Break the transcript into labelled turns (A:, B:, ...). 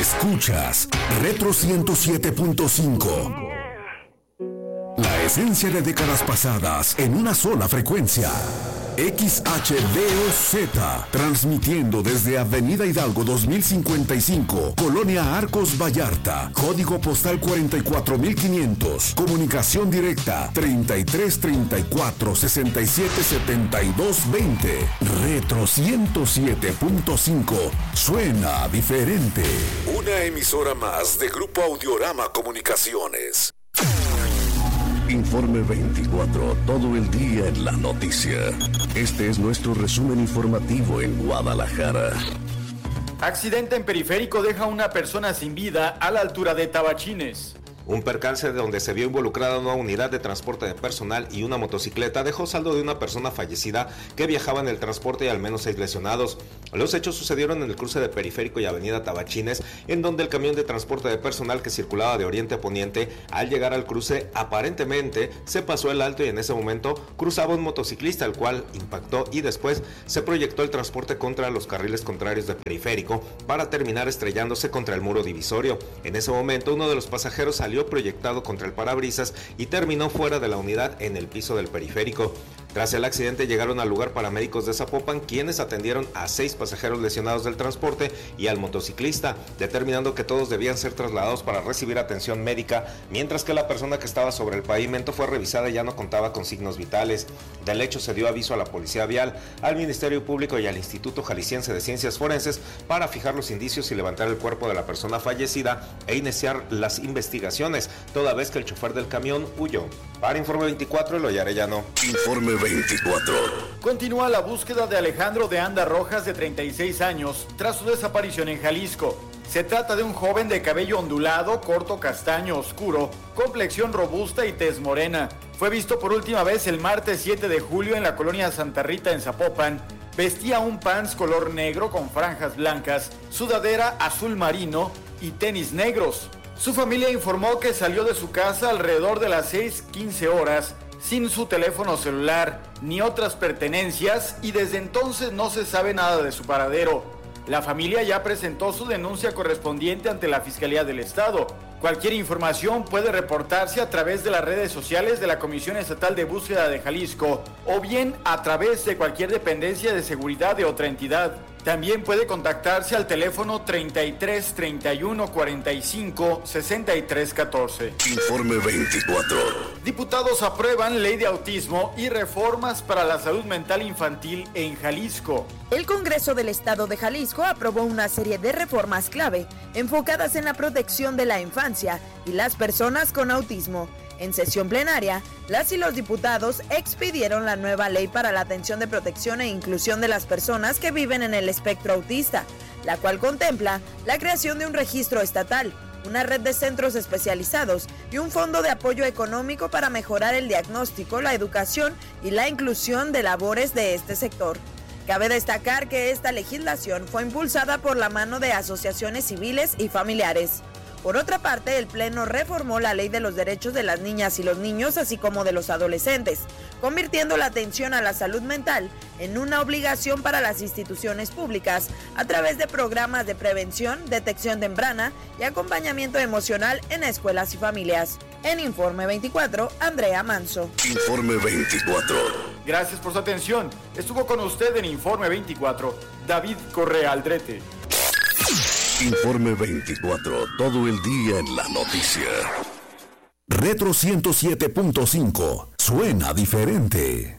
A: Escuchas Retro 107.5. La esencia de décadas pasadas en una sola frecuencia. XHDOZ, transmitiendo desde Avenida Hidalgo 2055, Colonia Arcos Vallarta, código postal 44500, comunicación directa 3334 67 72 20. Retro 107.5, suena diferente. Una emisora más de Grupo Audiorama Comunicaciones. Informe 24, todo el día en la noticia. Este es nuestro resumen informativo en Guadalajara.
B: Accidente en periférico deja a una persona sin vida a la altura de Tabachines.
C: Un percance donde se vio involucrada una unidad de transporte de personal y una motocicleta dejó saldo de una persona fallecida que viajaba en el transporte y al menos 6 lesionados. Los hechos sucedieron en el cruce de Periférico y Avenida Tabachines, en donde el camión de transporte de personal que circulaba de oriente a poniente, al llegar al cruce, aparentemente se pasó el alto y en ese momento cruzaba un motociclista, el cual impactó y después se proyectó el transporte contra los carriles contrarios de Periférico para terminar estrellándose contra el muro divisorio. En ese momento, uno de los pasajeros salió proyectado contra el parabrisas y terminó fuera de la unidad en el piso del periférico. Tras el accidente llegaron al lugar paramédicos de Zapopan, quienes atendieron a 6 pasajeros lesionados del transporte y al motociclista, determinando que todos debían ser trasladados para recibir atención médica, mientras que la persona que estaba sobre el pavimento fue revisada y ya no contaba con signos vitales. Del hecho se dio aviso a la Policía Vial, al Ministerio Público y al Instituto Jalisciense de Ciencias Forenses para fijar los indicios y levantar el cuerpo de la persona fallecida e iniciar las investigaciones, toda vez que el chofer del camión huyó. Para Informe 24, Eloy Arellano.
A: Informe 24.
B: Continúa la búsqueda de Alejandro de Anda Rojas, de 36 años, tras su desaparición en Jalisco. Se trata de un joven de cabello ondulado, corto castaño oscuro, complexión robusta y tez morena. Fue visto por última vez el martes 7 de julio en la colonia Santa Rita en Zapopan. Vestía un pants color negro con franjas blancas, sudadera azul marino y tenis negros. Su familia informó que salió de su casa alrededor de las 6:15 horas, sin su teléfono celular ni otras pertenencias, y desde entonces no se sabe nada de su paradero. La familia ya presentó su denuncia correspondiente ante la Fiscalía del Estado. Cualquier información puede reportarse a través de las redes sociales de la Comisión Estatal de Búsqueda de Jalisco o bien a través de cualquier dependencia de seguridad de otra entidad. También puede contactarse al teléfono 33 31 45 63 14.
A: Informe 24.
B: Diputados aprueban ley de autismo y reformas para la salud mental infantil en Jalisco.
D: El Congreso del Estado de Jalisco aprobó una serie de reformas clave enfocadas en la protección de la infancia y las personas con autismo. En sesión plenaria, las y los diputados expidieron la nueva ley para la atención de protección e inclusión de las personas que viven en el espectro autista, la cual contempla la creación de un registro estatal, una red de centros especializados y un fondo de apoyo económico para mejorar el diagnóstico, la educación y la inclusión de labores de este sector. Cabe destacar que esta legislación fue impulsada por la mano de asociaciones civiles y familiares. Por otra parte, el Pleno reformó la Ley de los Derechos de las Niñas y los Niños, así como de los adolescentes, convirtiendo la atención a la salud mental en una obligación para las instituciones públicas a través de programas de prevención, detección temprana y acompañamiento emocional en escuelas y familias. En Informe 24, Andrea Manso.
A: Informe 24.
B: Gracias por su atención. Estuvo con usted en Informe 24, David Correa Aldrete.
A: Informe 24, todo el día en la noticia. Retro 107.5, suena diferente.